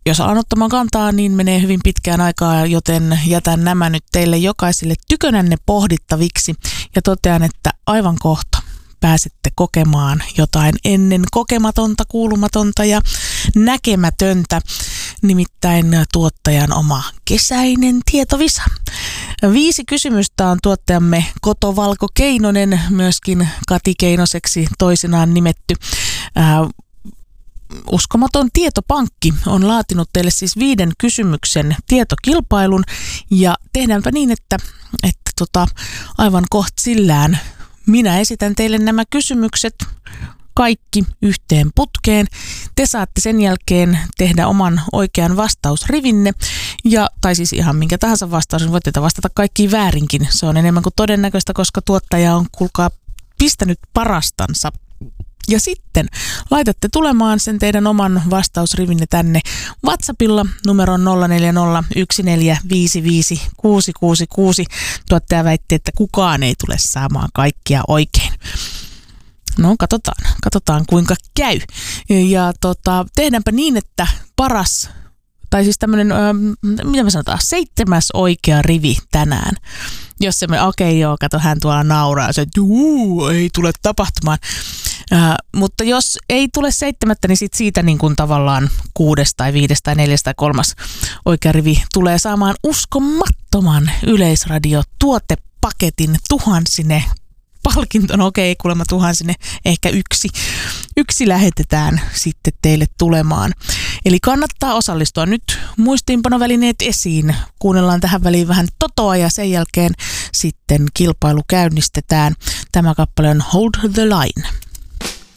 jos alan ottamaan kantaa, niin menee hyvin pitkään aikaa, joten jätän nämä nyt teille jokaiselle tykönänne pohdittaviksi ja totean, että aivan kohta pääsette kokemaan jotain ennen kokematonta, kuulumatonta ja näkemätöntä, nimittäin tuottajan oma kesäinen tietovisa. 5 kysymystä on tuottajamme Kotovalko Keinonen, myöskin Kati Keinoseksi toisinaan nimetty. Uskomaton tietopankki on laatinut teille siis 5 kysymyksen tietokilpailun ja tehdäänpä niin, että aivan kohta sillään minä esitän teille nämä kysymykset kaikki yhteen putkeen. Te saatte sen jälkeen tehdä oman oikean vastausrivinne tai siis ihan minkä tahansa vastaus, voitte vastata kaikkiin väärinkin. Se on enemmän kuin todennäköistä, koska tuottaja on kuulkaa pistänyt parastansa. Ja sitten laitatte tulemaan sen teidän oman vastausrivinne tänne WhatsAppilla numeron 0401455666. Tuottaja väitti, että kukaan ei tule saamaan kaikkia oikein. No katsotaan kuinka käy. Ja tehdäänpä niin, että paras, tai siis tämmöinen, mitä me sanotaan, 7. oikea rivi tänään. Jos se kato hän tuolla nauraa, se, että ei tule tapahtumaan. Mutta jos ei tule 7, niin siitä niin kuin tavallaan 6 tai 5 tai 4 tai 3 oikea rivi tulee saamaan uskomattoman Yleisradio-tuotepaketin tuhansine palkintona. Okei, kuulemma tuhansine, ehkä yksi lähetetään sitten teille tulemaan. Eli kannattaa osallistua nyt muistiinpanovälineet esiin. Kuunnellaan tähän väliin vähän Totoa ja sen jälkeen sitten kilpailu käynnistetään. Tämä kappale on Hold the Line.